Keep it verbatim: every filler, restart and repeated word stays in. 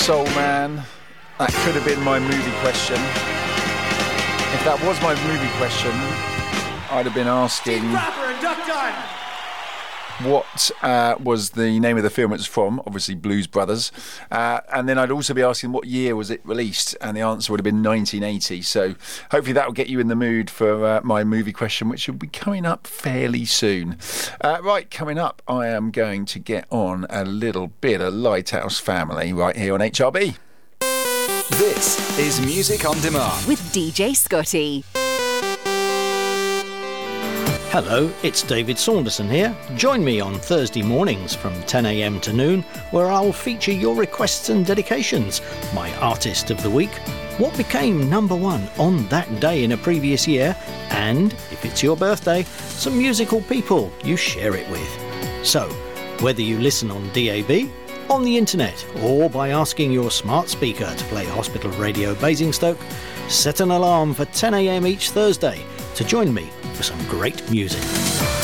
Soul Man. That could have been my movie question. If that was my movie question, I'd have been asking what uh, was the name of the film it was from, obviously Blues Brothers, uh, and then I'd also be asking what year was it released, and the answer would have been nineteen eighty. So hopefully that will get you in the mood for uh, my movie question, which will be coming up fairly soon. Uh, right, coming up, I am going to get on a little bit of Lighthouse Family right here on H R B. This is Music on Demand with D J Scotty. Hello, it's David Saunderson here. Join me on Thursday mornings from ten a m to noon, where I'll feature your requests and dedications, my artist of the week, what became number one on that day in a previous year, and, if it's your birthday, some musical people you share it with. So, whether you listen on D A B, on the internet, or by asking your smart speaker to play Hospital Radio Basingstoke, set an alarm for ten a m each Thursday to join me for some great music.